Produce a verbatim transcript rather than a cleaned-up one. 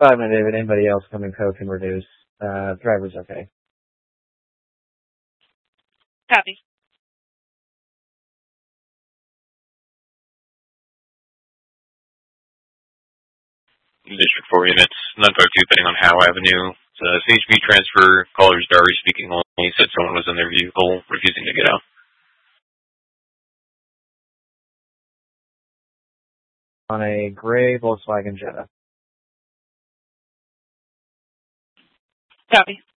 Five minute David. Anybody else coming code can reduce. Uh, driver's okay. Copy. District four units, nine five two Bettingham Howe Avenue. It's a C H P transfer. Caller's diary speaking only. Said someone was in their vehicle refusing to get out. On a gray Volkswagen Jetta. Copy.